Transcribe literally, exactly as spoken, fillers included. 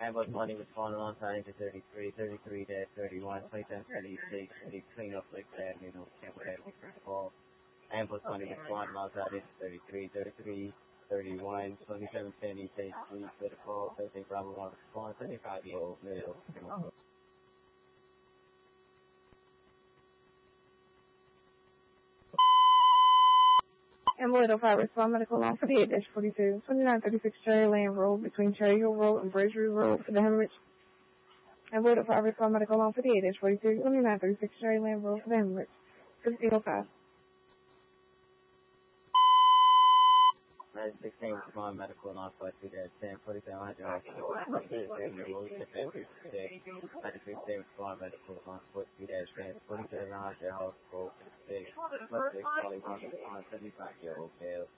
Ambos money was falling alongside into thirty-three, thirty-three dash thirty-one, twenty-seven, thirty-six, clean up like that, you know, can't wait to fall. Ambos money was falling alongside into thirty-three, thirty-three, thirty-one, twenty-seven, ten, six, three, for the fall, thirty, Bravo one, spawn, thirty-five, year old male. Ambulance oh five, respond medical line forty-eight dash forty-two, twenty-nine thirty-six Cherry Lane Road between Cherry Hill Road and Brazier Road for the hemorrhage. Ambulance oh five, respond medical line forty-eight dash forty-two, twenty-nine thirty-six Cherry Lane Road for the hemorrhage. fifteen oh five. nine sixteen, respond medical line forty-two dash ten, forty-seven hundred, ninety-six, respond medical line forty-two dash ten, forty-seven hundred, hospital, six, seventy-five year old male.